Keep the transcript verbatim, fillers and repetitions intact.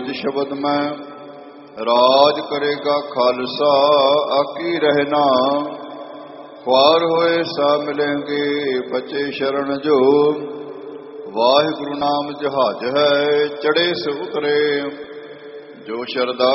ਨਿਜ ਸ਼ਬਦ ਮੈਂ ਰਾਜ ਕਰੇਗਾ ਖਾਲਸਾ ਆਕੀ ਰਹਿਣਾ। ਖੁਆਰ ਹੋਏ ਸਾ ਮਿਲेंगे ਬਚੇ ਸ਼ਰਨ ਜੋ। ਵਾਹਿਗੁਰੂ ਨਾਮ ਜਹਾਜ ਹੈ ਚੜੇ ਸੋ ਉਤਰੇ। ਜੋ ਸ਼ਰਦਾ